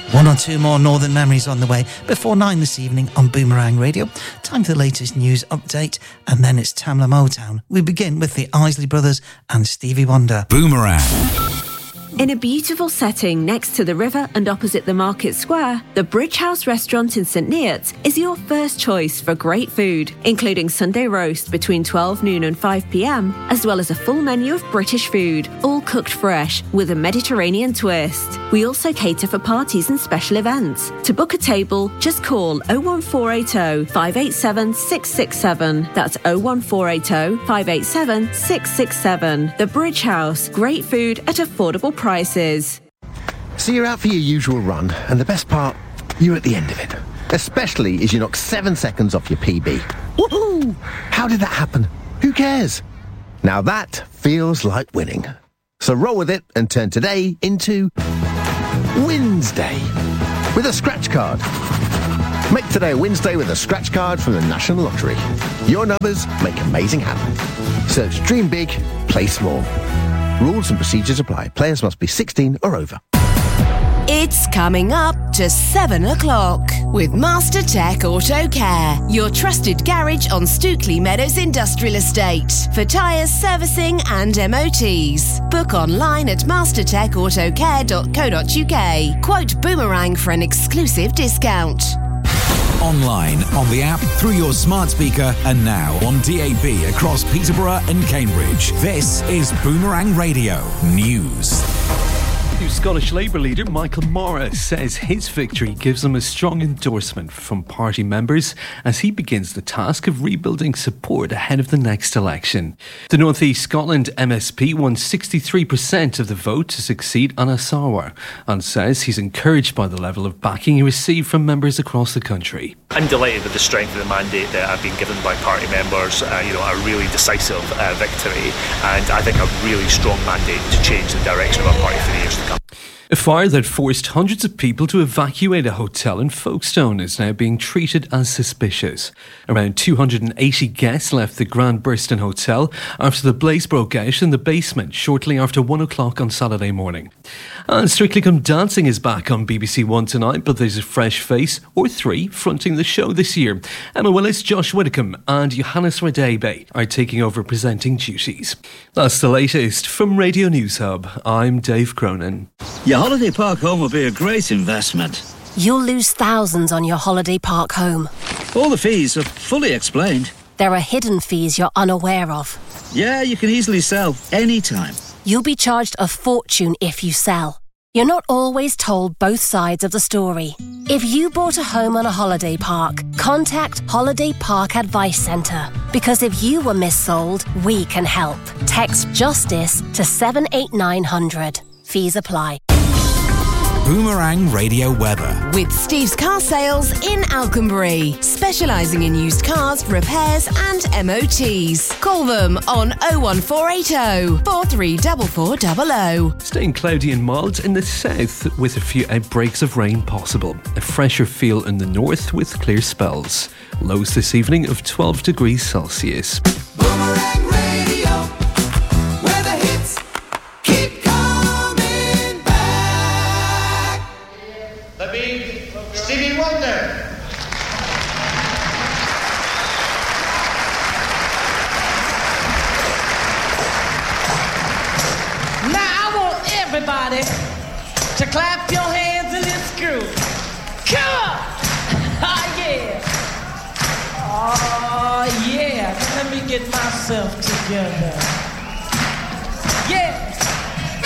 One or two more Northern Memories on the way before 9 this evening on Boomerang Radio. Time for the latest news update, and then it's Tamla Motown. We begin with the Isley Brothers and Stevie Wonder. Boomerang. In a beautiful setting next to the river and opposite the market square, the Bridge House restaurant in St Neots is your first choice for great food, including Sunday roast between 12 noon and 5 p.m, as well as a full menu of British food, all cooked fresh with a Mediterranean twist. We also cater for parties and special events. To book a table, just call 01480 587 667. That's 01480 587 667. The Bridge House. Great food at affordable prices. So you're out for your usual run, and the best part, you're at the end of it. Especially as you knock 7 seconds off your PB. Woohoo! How did that happen? Who cares? Now that feels like winning. So roll with it and turn today into Wednesday with a scratch card. Make today Wednesday with a scratch card from the National Lottery. Your numbers make amazing happen. Search Dream Big, Play Small. Rules and procedures apply. Players must be 16 or over. It's coming up to 7 o'clock with Master Tech Auto Care, your trusted garage on Stookley Meadows Industrial Estate for tyres, servicing and MOTs. Book online at mastertechautocare.co.uk. Quote Boomerang for an exclusive discount. Online, on the app, through your smart speaker, and now on DAB across Peterborough and Cambridge. This is Boomerang Radio News. New Scottish Labour leader Michael Morris says his victory gives him a strong endorsement from party members as he begins the task of rebuilding support ahead of the next election. The North East Scotland MSP won 63% of the vote to succeed Anna Sarwar and says he's encouraged by the level of backing he received from members across the country. I'm delighted with the strength of the mandate that I've been given by party members. A really decisive victory, and I think a really strong mandate to change the direction of our party for the years to come. A fire that forced hundreds of people to evacuate a hotel in Folkestone is now being treated as suspicious. Around 280 guests left the Grand Burston Hotel after the blaze broke out in the basement shortly after 1 o'clock on Saturday morning. And Strictly Come Dancing is back on BBC One tonight, but there's a fresh face, or three, fronting the show this year. Emma Willis, Josh Widdicombe and Johannes Radebe are taking over presenting duties. That's the latest from Radio News Hub. I'm Dave Cronin. Your holiday park home will be a great investment. You'll lose thousands on your holiday park home. All the fees are fully explained. There are hidden fees you're unaware of. Yeah, you can easily sell anytime. You'll be charged a fortune if you sell. You're not always told both sides of the story. If you bought a home on a holiday park, contact Holiday Park Advice Centre. Because if you were missold, we can help. Text JUSTICE to 78900. Fees apply. Boomerang Radio weather. With Steve's Car Sales in Alconbury, specialising in used cars, repairs and MOTs. Call them on 01480 434400. Staying cloudy and mild in the south with a few outbreaks of rain possible. A fresher feel in the north with clear spells. Lows this evening of 12 degrees Celsius. Boomerang Radio, where the hits keep coming back. The beat, Stevie Wonder. Now I want everybody to clap your hands in this groove. Come on! Oh yeah! Oh yeah! Let me get myself together. Yeah!